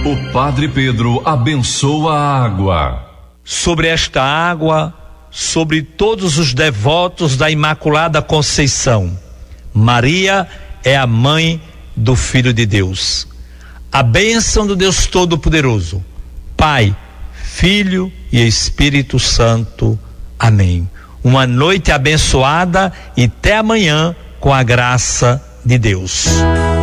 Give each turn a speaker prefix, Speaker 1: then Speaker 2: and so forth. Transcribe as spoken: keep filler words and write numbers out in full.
Speaker 1: O Padre Pedro abençoa a água.
Speaker 2: Sobre esta água, sobre todos os devotos da Imaculada Conceição, Maria é a mãe do Filho de Deus. A bênção do Deus Todo-Poderoso, Pai, Filho e Espírito Santo. Amém. Uma noite abençoada e até amanhã com a graça de Deus.